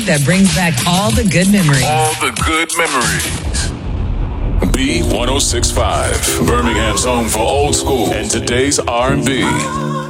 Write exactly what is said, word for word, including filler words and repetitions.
music that brings back all the good memories. All the good memories. B one oh six point five, Birmingham's home for old school and today's R and B.